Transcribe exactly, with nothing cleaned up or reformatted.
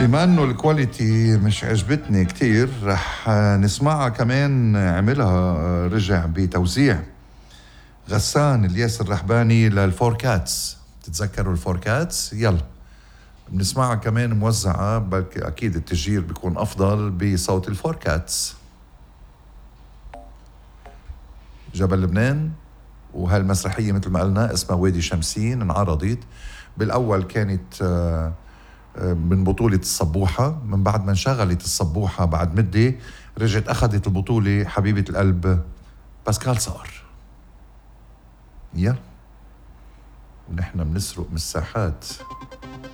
بما انه الكواليتي مش عجبتني كتير، رح نسمعها كمان. عملها رجع بتوزيع غسان الياس الرحباني للفور كاتس. تتذكروا الفور كاتس؟ يلا بنسمعها كمان موزعة، بلكي أكيد التسجيل بيكون أفضل بصوت الفور كاتس. جبل لبنان، وهالمسرحية مثل ما قلنا اسمها وادي شمسين. انعرضت بالأول كانت من بطولة الصبوحة، من بعد ما انشغلت الصبوحة بعد مدة رجعت أخذت البطولة حبيبة القلب باسكال صقر. يا ونحن بنسرق من الساحات.